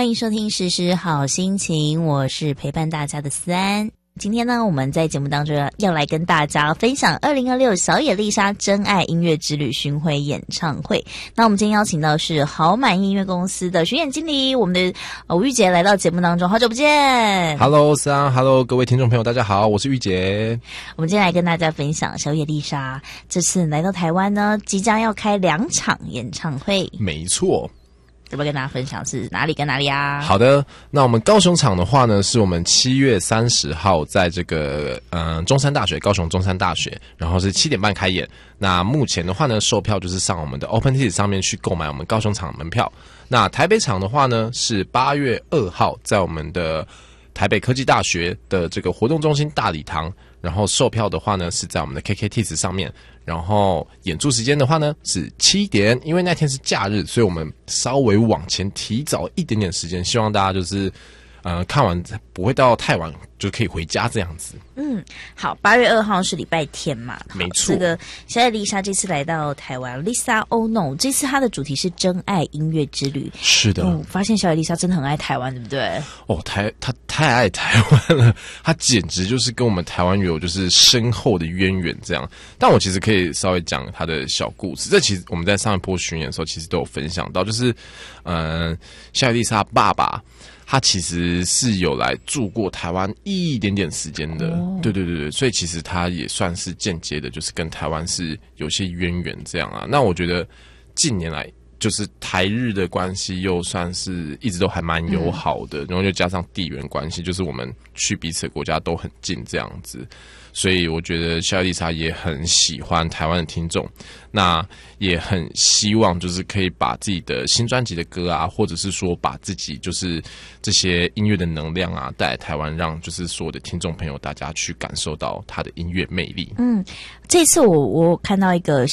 欢迎收听时时好心情，我是陪伴大家的思安。今天呢，我们在节目当中要来跟大家分享2026小野丽莎真爱音乐之旅巡回演唱会。那我们今天邀请到是豪满音乐公司的巡演经理，我们的吴玉洁来到节目当中，好久不见。 Hello， 思安 ，Hello， 各位听众朋友，大家好，我是玉洁。 我们今天来跟大家分享小野丽莎这次来到台湾呢，即将要开2场演唱会。 没错。 要不要跟大家分享是哪里跟哪里啊？ 好的，那我们高雄场的话呢，是我们7月30号在这个中山大学，高雄中山大学，然后是7点半开演。那目前的话呢，售票就是上我们的 OpenTix 上面去购买我们高雄场门票。那台北场的话呢，是8月2号在我们的台北科技大学的这个活动中心大礼堂，然后售票的话呢是在我们的 KKTix 上面。然后演出时间的话呢是7点，因为那天是假日，所以我们稍微往前提早一点点时间，希望大家就是看完不会到太晚，就可以回家这样子。 好，8月2号是礼拜天嘛？ 没错。 这个小野丽莎这次来到台湾 ，Lisa Oh No， 这次她的主题是真爱音乐之旅。 是的。 发现小野丽莎真的很爱台湾，对不对？ 哦，她太爱台湾了，她简直就是跟我们台湾有就是深厚的渊源这样。但我其实可以稍微讲她的小故事，这其实我们在上一波巡演的时候，其实都有分享到，就是小野丽莎爸爸。他其实是有来住过台湾一点点时间的，对，所以其实他也算是间接的，就是跟台湾是有些渊源这样啊。那我觉得近年来就是台日的关系又算是一直都还蛮友好的，然后又加上地缘关系，就是我们去彼此的国家都很近这样子。所以我觉得小野丽莎也很喜欢台湾的听众，那也很希望就是可以把自己的新专辑的歌啊，或者是说把自己就是这些音乐的能量啊带来台湾，让就是所有的听众朋友大家去感受到他的音乐魅力。 这次我看到一个